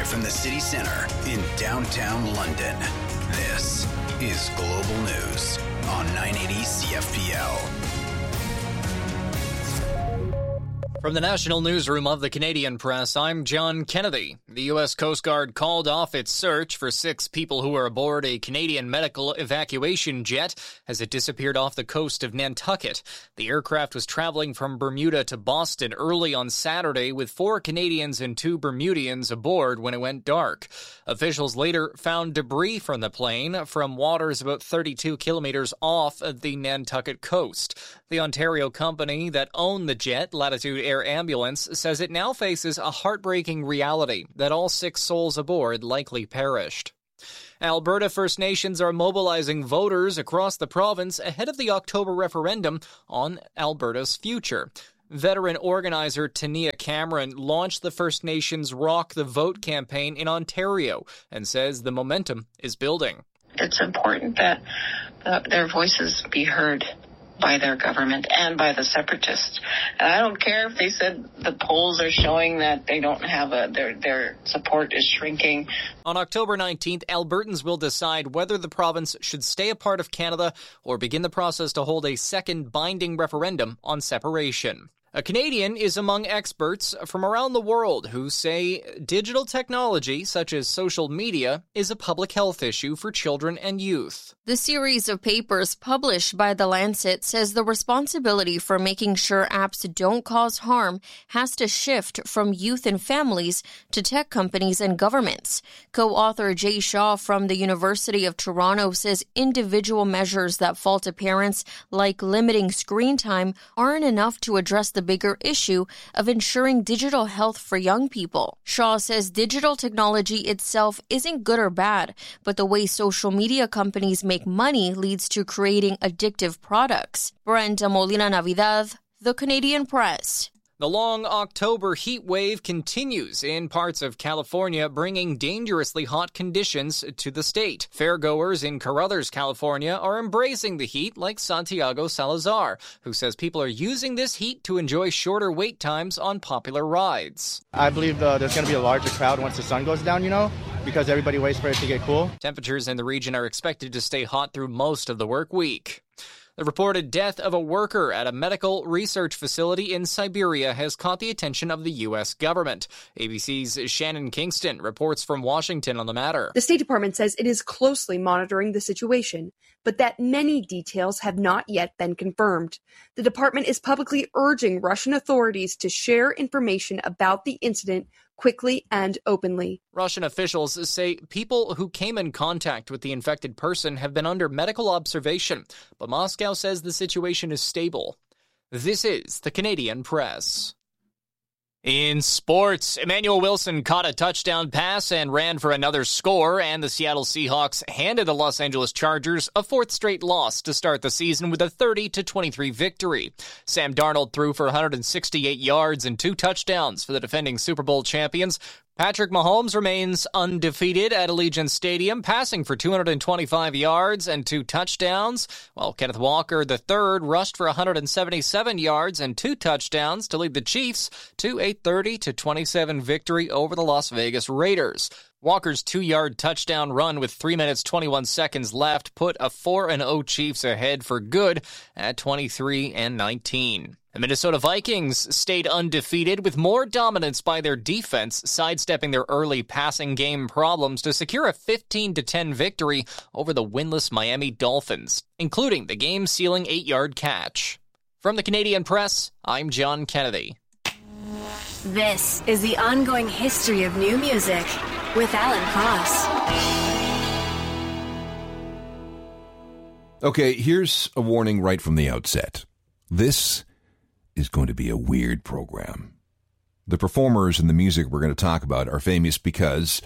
Live from the city centre in downtown London, this is Global News on 980 CFPL. From the National Newsroom of the Canadian Press, I'm John Kennedy. The U.S. Coast Guard called off its search for 6 people who were aboard a Canadian medical evacuation jet as it disappeared off the coast of Nantucket. The aircraft was traveling from Bermuda to Boston early on Saturday with 4 Canadians and 2 Bermudians aboard when it went dark. Officials later found debris from the plane from waters about 32 kilometers off the Nantucket coast. The Ontario company that owned the jet, Latitude Air Ambulance, says it now faces a heartbreaking reality that all 6 souls aboard likely perished. Alberta First Nations are mobilizing voters across the province ahead of the October referendum on Alberta's future. Veteran organizer Tania Cameron launched the First Nations Rock the Vote campaign in Ontario and says the momentum is building. It's important that their voices be heard by their government and by the separatists. And I don't care if they said the polls are showing that they don't have their support is shrinking. On October 19th, Albertans will decide whether the province should stay a part of Canada or begin the process to hold a second binding referendum on separation. A Canadian is among experts from around the world who say digital technology, such as social media, is a public health issue for children and youth. The series of papers published by The Lancet says the responsibility for making sure apps don't cause harm has to shift from youth and families to tech companies and governments. Co-author Jay Shaw from the University of Toronto says individual measures that fall to parents, like limiting screen time, aren't enough to address the bigger issue of ensuring digital health for young people. Shaw says digital technology itself isn't good or bad, but the way social media companies make money leads to creating addictive products. Brenda Molina Navidad, The Canadian Press. The long October heat wave continues in parts of California, bringing dangerously hot conditions to the state. Fairgoers in Carruthers, California, are embracing the heat like Santiago Salazar, who says people are using this heat to enjoy shorter wait times on popular rides. I believe there's going to be a larger crowd once the sun goes down, because everybody waits for it to get cool. Temperatures in the region are expected to stay hot through most of the work week. The reported death of a worker at a medical research facility in Siberia has caught the attention of the U.S. government. ABC's Shannon Kingston reports from Washington on the matter. The State Department says it is closely monitoring the situation, but that many details have not yet been confirmed. The department is publicly urging Russian authorities to share information about the incident quickly and openly. Russian officials say people who came in contact with the infected person have been under medical observation, but Moscow says the situation is stable. This is the Canadian Press. In sports, Emmanuel Wilson caught a touchdown pass and ran for another score, and the Seattle Seahawks handed the Los Angeles Chargers a 4th straight loss to start the season with a 30-23 victory. Sam Darnold threw for 168 yards and 2 touchdowns for the defending Super Bowl champions. Patrick Mahomes remains undefeated at Allegiant Stadium, passing for 225 yards and 2 touchdowns, while Kenneth Walker III rushed for 177 yards and 2 touchdowns to lead the Chiefs to a 30-27 victory over the Las Vegas Raiders. Walker's 2-yard touchdown run with 3 minutes 21 seconds left put a 4-0 Chiefs ahead for good at 23-19. The Minnesota Vikings stayed undefeated with more dominance by their defense, sidestepping their early passing game problems to secure a 15-10 victory over the winless Miami Dolphins, including the game-sealing 8-yard catch. From the Canadian Press, I'm John Kennedy. This is the ongoing history of new music with Alan Cross. Okay, here's a warning right from the outset. This is going to be a weird program. The performers and the music we're going to talk about are famous because,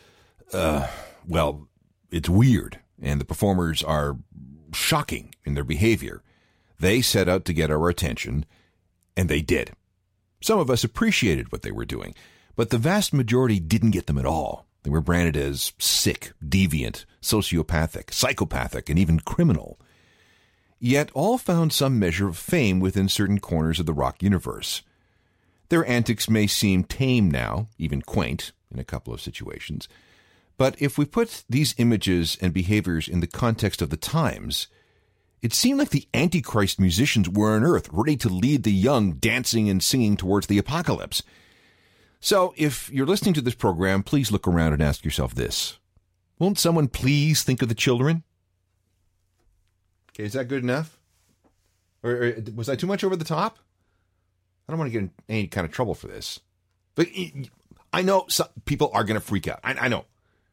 it's weird, and the performers are shocking in their behavior. They set out to get our attention, and they did. Some of us appreciated what they were doing, but the vast majority didn't get them at all. They were branded as sick, deviant, sociopathic, psychopathic, and even criminal. Yet all found some measure of fame within certain corners of the rock universe. Their antics may seem tame now, even quaint in a couple of situations. But if we put these images and behaviors in the context of the times, it seemed like the Antichrist musicians were on earth, ready to lead the young, dancing and singing towards the apocalypse. So if you're listening to this program, please look around and ask yourself this. Won't someone please think of the children? Okay, is that good enough? Or was I too much over the top? I don't want to get in any kind of trouble for this. But I know some people are going to freak out. I know.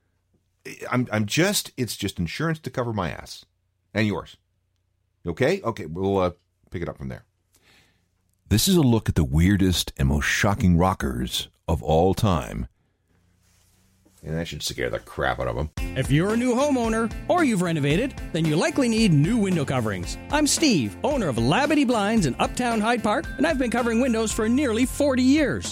It's just insurance to cover my ass. And yours. Okay? Okay, we'll pick it up from there. This is a look at the weirdest and most shocking rockers of all time. And that should scare the crap out of them. If you're a new homeowner or you've renovated, then you likely need new window coverings. I'm Steve, owner of Labadee Blinds in Uptown Hyde Park, and I've been covering windows for nearly 40 years.